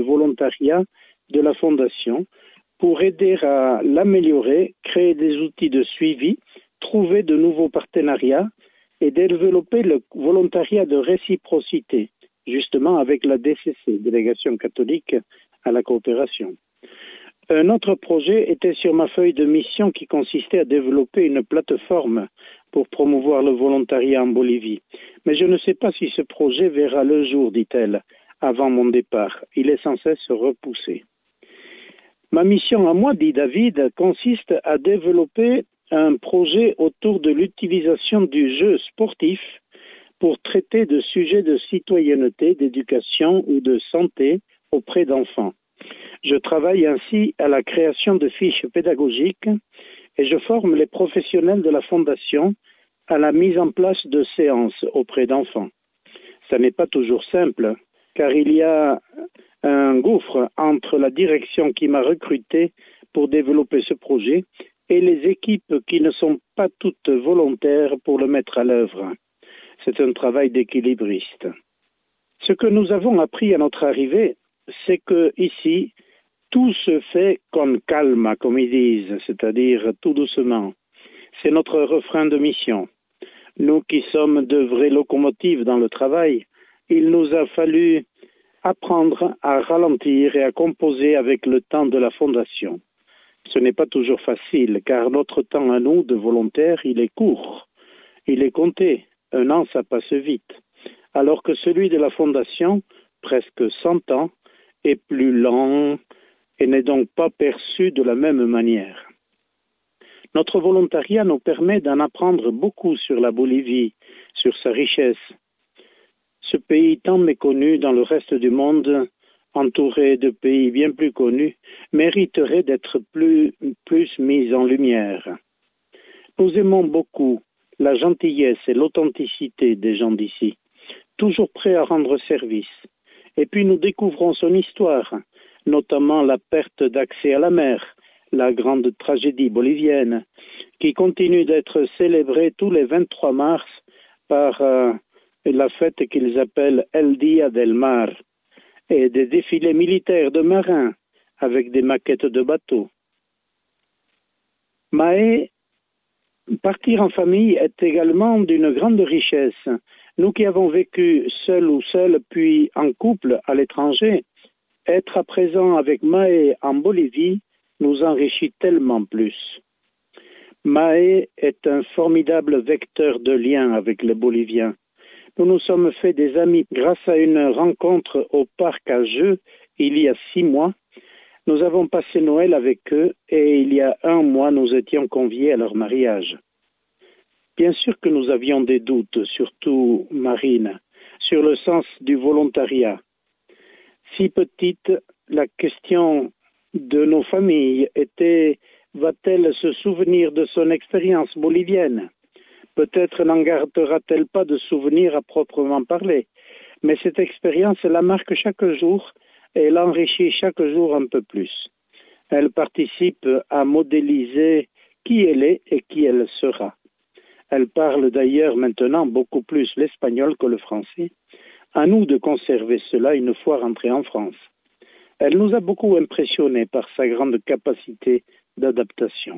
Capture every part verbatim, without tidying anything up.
volontariat de la Fondation pour aider à l'améliorer, créer des outils de suivi, trouver de nouveaux partenariats et développer le volontariat de réciprocité, justement avec la D C C, Délégation catholique à la coopération. Un autre projet était sur ma feuille de mission qui consistait à développer une plateforme pour promouvoir le volontariat en Bolivie. Mais je ne sais pas si ce projet verra le jour, dit-elle, avant mon départ. Il est sans cesse repoussé. Ma mission à moi, dit David, consiste à développer un projet autour de l'utilisation du jeu sportif pour traiter de sujets de citoyenneté, d'éducation ou de santé auprès d'enfants. Je travaille ainsi à la création de fiches pédagogiques et je forme les professionnels de la Fondation à la mise en place de séances auprès d'enfants. Ça n'est pas toujours simple, car il y a un gouffre entre la direction qui m'a recruté pour développer ce projet et les équipes qui ne sont pas toutes volontaires pour le mettre à l'œuvre. C'est un travail d'équilibriste. Ce que nous avons appris à notre arrivée, c'est que ici, tout se fait con calma, comme ils disent, c'est-à-dire tout doucement. C'est notre refrain de mission. Nous qui sommes de vraies locomotives dans le travail, il nous a fallu apprendre à ralentir et à composer avec le temps de la Fondation. Ce n'est pas toujours facile, car notre temps à nous, de volontaires, il est court. Il est compté. Un an, ça passe vite. Alors que celui de la Fondation, presque cent ans, est plus lent et n'est donc pas perçu de la même manière. Notre volontariat nous permet d'en apprendre beaucoup sur la Bolivie, sur sa richesse. Ce pays tant méconnu dans le reste du monde, entouré de pays bien plus connus, mériterait d'être plus, plus mis en lumière. Nous aimons beaucoup la gentillesse et l'authenticité des gens d'ici, toujours prêts à rendre service. Et puis nous découvrons son histoire, notamment la perte d'accès à la mer, la grande tragédie bolivienne, qui continue d'être célébrée tous les vingt-trois mars par euh, la fête qu'ils appellent El Día del Mar, et des défilés militaires de marins avec des maquettes de bateaux. Mahé, partir en famille est également d'une grande richesse. Nous qui avons vécu seuls ou seuls, puis en couple à l'étranger, être à présent avec Mahé en Bolivie nous enrichit tellement plus. Mahé est un formidable vecteur de lien avec les Boliviens. Nous nous sommes fait des amis grâce à une rencontre au parc à Jeux il y a six mois. Nous avons passé Noël avec eux et il y a un mois, nous étions conviés à leur mariage. Bien sûr que nous avions des doutes, surtout Marine, sur le sens du volontariat. Si petite, la question de nos familles était « va-t-elle se souvenir de son expérience bolivienne ?» Peut-être n'en gardera-t-elle pas de souvenirs à proprement parler, mais cette expérience la marque chaque jour et l'enrichit chaque jour un peu plus. Elle participe à modéliser qui elle est et qui elle sera. Elle parle d'ailleurs maintenant beaucoup plus l'espagnol que le français. À nous de conserver cela une fois rentrée en France. Elle nous a beaucoup impressionnés par sa grande capacité d'adaptation.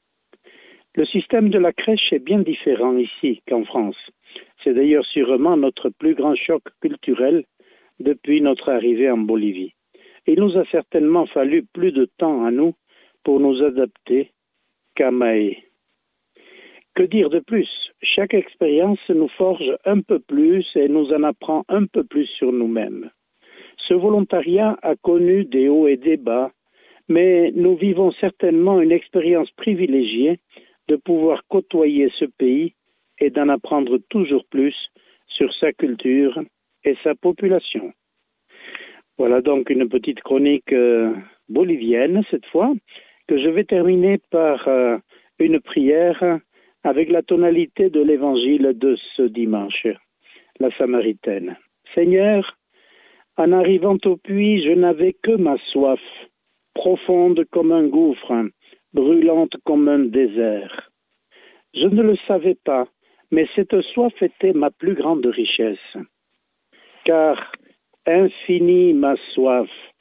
Le système de la crèche est bien différent ici qu'en France. C'est d'ailleurs sûrement notre plus grand choc culturel depuis notre arrivée en Bolivie. Il nous a certainement fallu plus de temps à nous pour nous adapter qu'à Mahé. Que dire de plus? Chaque expérience nous forge un peu plus et nous en apprend un peu plus sur nous-mêmes. Ce volontariat a connu des hauts et des bas, mais nous vivons certainement une expérience privilégiée de pouvoir côtoyer ce pays et d'en apprendre toujours plus sur sa culture et sa population. Voilà donc une petite chronique euh, bolivienne cette fois, que je vais terminer par euh, une prière avec la tonalité de l'évangile de ce dimanche, la Samaritaine. Seigneur, en arrivant au puits, je n'avais que ma soif, profonde comme un gouffre, brûlante comme un désert. Je ne le savais pas, mais cette soif était ma plus grande richesse. Car infinie ma soif,